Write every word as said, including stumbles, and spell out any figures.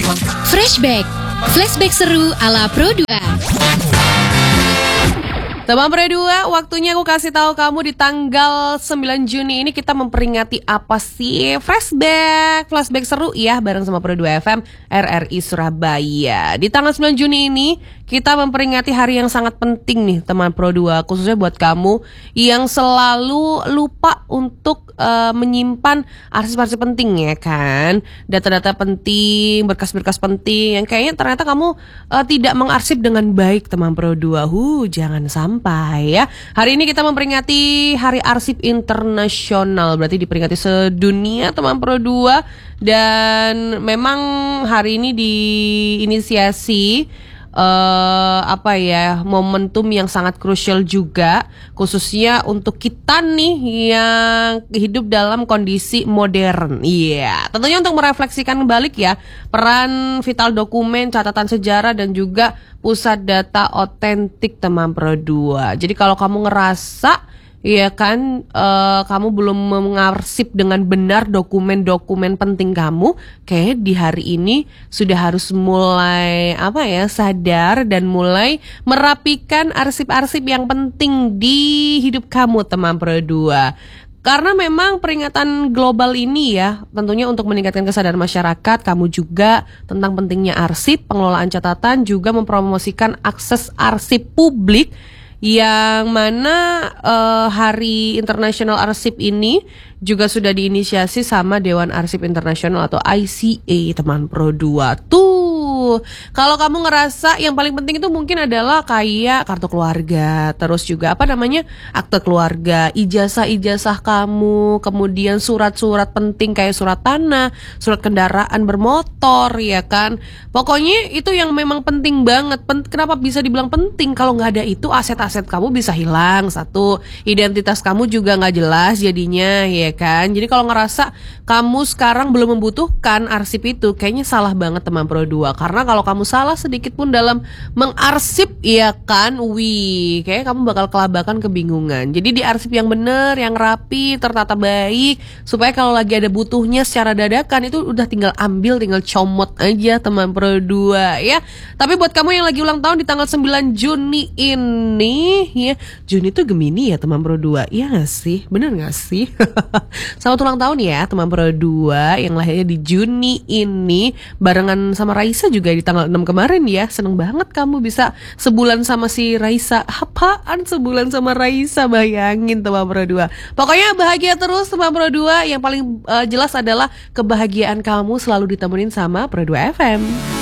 Flashback, flashback seru ala Pro dua. Teman Pro dua, waktunya aku kasih tahu kamu di tanggal sembilan Juni ini kita memperingati apa sih? Flashback, flashback seru ya bareng sama Pro dua F M R R I Surabaya. Di tanggal sembilan Juni ini kita memperingati hari yang sangat penting nih teman Pro dua, khususnya buat kamu yang selalu lupa untuk uh, menyimpan arsip-arsip penting ya kan, data-data penting, berkas-berkas penting yang kayaknya ternyata kamu uh, tidak mengarsip dengan baik teman Pro dua. Huh, jangan sampai ya. Hari ini kita memperingati Hari Arsip Internasional, berarti diperingati sedunia teman Pro dua, dan memang hari ini diinisiasi Uh, apa ya momentum yang sangat krusial juga, khususnya untuk kita nih yang hidup dalam kondisi modern. Iya, yeah. Tentunya untuk merefleksikan balik ya peran vital dokumen, catatan sejarah dan juga pusat data otentik teman Pro dua. Jadi kalau kamu ngerasa iya kan, uh, kamu belum mengarsip dengan benar dokumen-dokumen penting kamu, kayak di hari ini sudah harus mulai apa ya sadar dan mulai merapikan arsip-arsip yang penting di hidup kamu teman Pro dua. Karena memang peringatan global ini ya tentunya untuk meningkatkan kesadaran masyarakat, kamu juga tentang pentingnya arsip, pengelolaan catatan, juga mempromosikan akses arsip publik, yang mana uh, Hari Internasional Arsip ini juga sudah diinisiasi sama Dewan Arsip Internasional atau I C A teman Pro dua. Tuh, kalau kamu ngerasa yang paling penting itu mungkin adalah kayak kartu keluarga, terus juga apa namanya akte keluarga, ijazah-ijazah kamu, kemudian surat-surat penting kayak surat tanah, surat kendaraan bermotor ya kan. Pokoknya itu yang memang penting banget. Pen- kenapa bisa dibilang penting? Kalau nggak ada itu aset-aset kamu bisa hilang. Satu, identitas kamu juga nggak jelas jadinya ya kan. Jadi kalau ngerasa kamu sekarang belum membutuhkan arsip itu, kayaknya salah banget teman Pro dua. Karena kalau kamu salah sedikit pun dalam mengarsip ya kan, wih, kayak kamu bakal kelabakan, kebingungan. Jadi diarsip yang bener, yang rapi, tertata baik, supaya kalau lagi ada butuhnya secara dadakan itu udah tinggal ambil, tinggal comot aja teman Pro dua ya. Tapi buat kamu yang lagi ulang tahun di tanggal sembilan Juni ini ya, Juni itu Gemini ya teman Pro dua, iya gak sih? Bener gak sih? Selamat ulang tahun ya teman Pro dua yang lahirnya di Juni ini, barengan sama Raisa juga di tanggal enam kemarin ya. Seneng banget kamu bisa sebulan sama si Raisa. Apaan sebulan sama Raisa, bayangin teman Pro dua. Pokoknya bahagia terus teman Pro dua, yang paling uh, jelas adalah kebahagiaan kamu selalu ditemenin sama Pro dua F M.